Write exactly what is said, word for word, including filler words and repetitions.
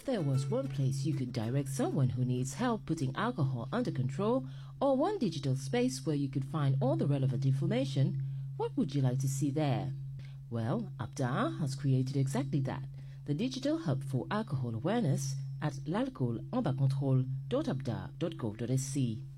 If there was one place you could direct someone who needs help putting alcohol under control, or one digital space where you could find all the relevant information, what would you like to see there? Well, Abda has created exactly that, the digital hub for alcohol awareness at l'alcool en bas contrôle dot abda dot gov dot s c.